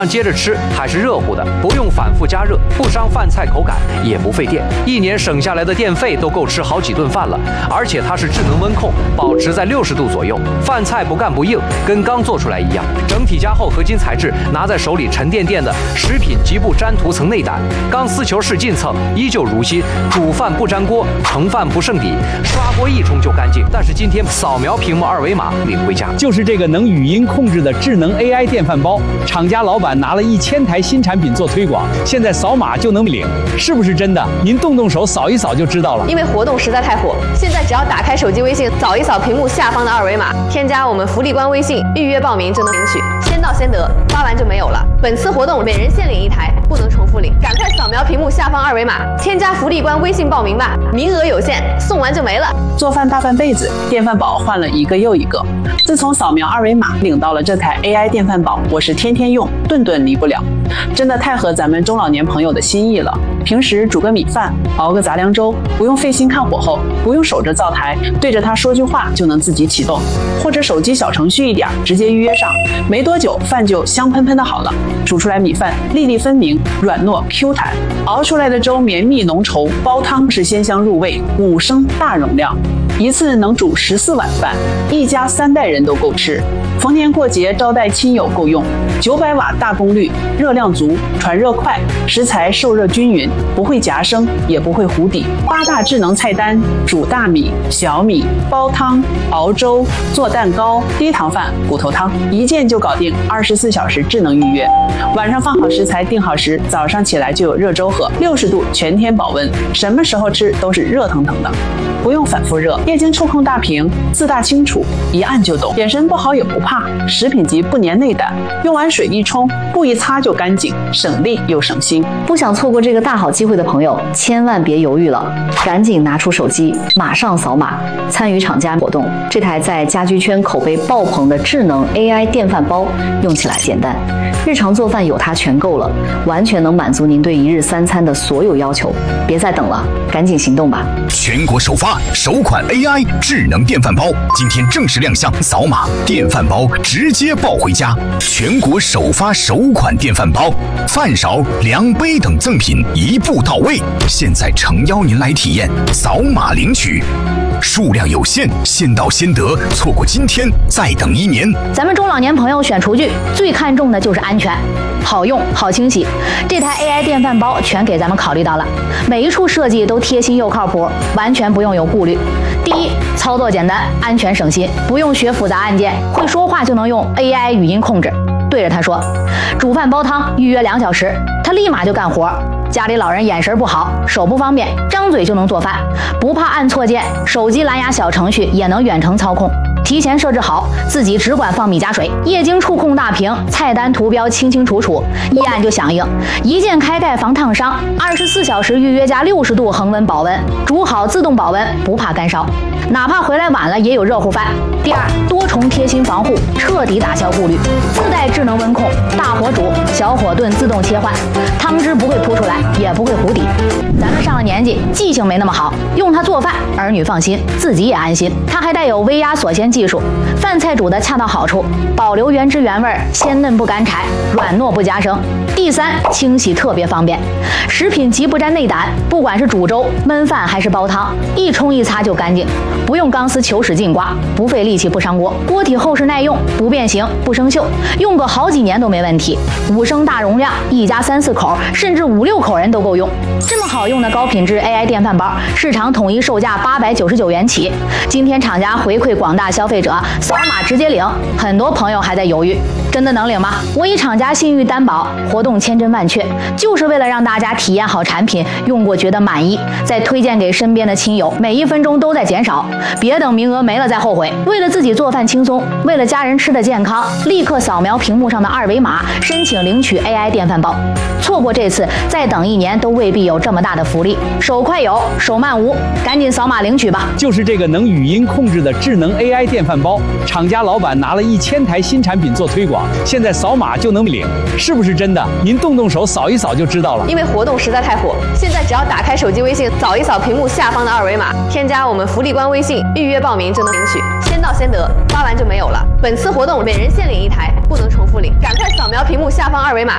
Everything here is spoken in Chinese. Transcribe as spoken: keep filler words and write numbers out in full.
接着吃还是热乎的，不用反复加热，不伤饭菜口感，也不费电，一年省下来的电费都够吃好几顿饭了。而且它是智能温控，保持在六十度左右，饭菜不干不硬，跟刚做出来一样。整体加厚合金材质，拿在手里沉甸甸的，食品极不粘涂层内胆，钢丝球式进蹭，依旧如新。煮饭不粘锅，盛饭不剩底，刷锅一冲就干净。但是今天扫描屏幕二维码领回家， 就是这个能语音控制的智能 A I 电饭煲，厂家老板拿了一千台新产品做推广，现在扫码就能领，是不是真的？您动动手扫一扫就知道了。 因为活动实在太火，现在只要打开手机微信，扫一扫屏幕下方的二维码，添加我们福利官微信，预约报名就能领取，先到先得，发完就没有了。本次活动每人限领一台，不能重复领，赶快扫描屏幕下方二维码，添加福利官微信报名吧，名额有限，送完就没了。 做饭大半辈子，电饭煲换了一个又一个，自从扫描二维码领到了这台 A I 电饭煲，我是天天用，顿顿离不了，真的太合咱们中老年朋友的心意了。平时煮个米饭，熬个杂粮粥，不用费心看火候，不用守着灶台，对着它说句话就能自己启动，或者手机小程序一点，直接预约上，没多久饭就香喷喷的好了。煮出来米饭粒粒分明，软糯 Q 弹，熬出来的粥绵密浓稠，煲汤是鲜香入味，五升大容量，一次能煮十四碗饭，一家三代人都够吃。逢年过节招待亲友够用。九百瓦大功率，热量足，传热快，食材受热均匀，不会夹生，也不会糊底。八大智能菜单：煮大米、小米、煲汤、熬粥、做蛋糕、低糖饭、骨头汤，一键就搞定，二十四小时智能预约。晚上放好食材，定好时，早上起来就有热粥喝，六十度全天保温，什么时候吃都是热腾腾的，不用反复热。液晶触控大屏，字大清楚，一按就懂。眼神不好也不怕，食品级不粘内胆，用完水一冲，布一擦就干净，省力又省心。 不想错过这个大好机会的朋友，千万别犹豫了，赶紧拿出手机，马上扫码参与厂家活动。这台在家居圈口碑爆棚的智能 A I 电饭煲，用起来简单，日常做饭有它全够了，完全能满足您对一日三餐的所有要求。别再等了，赶紧行动吧！ 全国首发首款 A I 智能电饭煲，今天正式亮相，扫码电饭煲直接抱回家。全国首发首款电饭煲，饭勺、量杯等赠品一步到位。现在诚邀您来体验，扫码领取。数量有限，先到先得，错过今天再等一年。 咱们中老年朋友选厨具最看重的就是安全，好用好清洗。这台 A I 电饭煲全给咱们考虑到了，每一处设计都贴心又靠谱，完全不用有顾虑。第一，操作简单，安全省心，不用学复杂按键，会说话就能用 A I 语音控制，对着它说煮饭煲汤，预约两小时，它立马就干活。家里老人眼神不好，手不方便，张嘴就能做饭，不怕按错键，手机蓝牙小程序也能远程操控。提前设置好，自己只管放米加水，液晶触控大屏，菜单图标清清楚楚，一按就响应，一键开盖防烫伤，二十四小时预约加六十度恒温保温，煮好自动保温，不怕干烧，哪怕回来晚了也有热乎饭。第二，多重贴心防护，彻底打消顾虑，自带智能温控，大火煮，小火炖自动切换，汤汁不会扑出来，也不会糊底。咱们上了年纪，记性没那么好，用它做饭，儿女放心，自己也安心。它还带有微压锁鲜技术，饭菜煮的恰到好处，保留原汁原味，鲜嫩不干柴，软糯不夹生。第三，清洗特别方便，食品级不沾内胆，不管是煮粥、焖饭还是煲汤，一冲一擦就干净，不用钢丝球使劲刮，不费力气不伤锅，锅体厚实耐用，不变形不生锈，用个好几年都没问题。五升大容量，一家三四口甚至五六口人都够用。这么好用的高品质 A I 电饭煲，市场统一售价八百九十九元起。今天厂家回馈广大消费者，扫码直接领。很多朋友还在犹豫，真的能领吗？我以厂家信誉担保，活动千真万确，就是为了让大家体验好产品，用过觉得满意，再推荐给身边的亲友，每一分钟都在减少，别等名额没了再后悔。为了自己做饭轻松，为了家人吃的健康，立刻扫描屏幕上的二维码，申请领取 A I 电饭煲。错过这次，再等一年都未必有这么大的福利。手快有，手慢无，赶紧扫码领取吧！ 就是这个能语音控制的智能 A I 电饭煲，厂家老板拿了一千台新产品做推广，现在扫码就能领，是不是真的？您动动手扫一扫就知道了。 因为活动实在太火，现在只要打开手机微信，扫一扫屏幕下方的二维码，添加我们福利官微信，预约报名就能领取，先到先得，发完就没有了。本次活动每人限领一台，不能重复领，赶快扫描屏幕下方二维码，